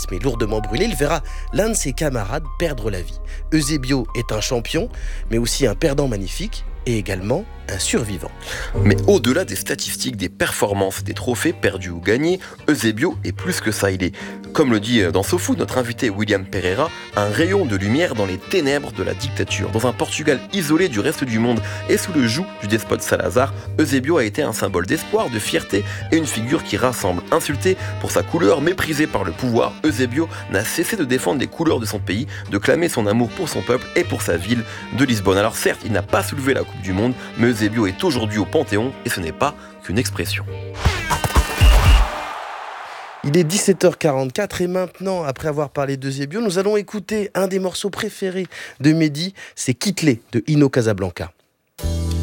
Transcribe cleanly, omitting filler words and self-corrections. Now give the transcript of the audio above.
mais lourdement brûlé, il verra l'un de ses camarades perdre la vie. Eusebio est un champion, mais aussi un perdant magnifique et également un survivant. Mais au-delà des statistiques, des performances, des trophées perdus ou gagnés, Eusebio est plus que ça. Il est, comme le dit dans SoFoot notre invité William Pereira, un rayon de lumière dans les ténèbres de la dictature. Dans un Portugal isolé du reste du monde et sous le joug du despote Salazar, Eusebio a été un symbole d'espoir, de fierté et une figure qui rassemble. Insulté pour sa couleur, méprisé par le pouvoir, Eusebio n'a cessé de défendre les couleurs de son pays, de clamer son amour pour son peuple et pour sa ville de Lisbonne. Alors certes, il n'a pas soulevé la Coupe du Monde, mais Eusebio est aujourd'hui au Panthéon et ce n'est pas qu'une expression. Il est 17h44 et maintenant, après avoir parlé d'Eusebio, nous allons écouter un des morceaux préférés de Mehdi, c'est Kittelé de Ino Casablanca.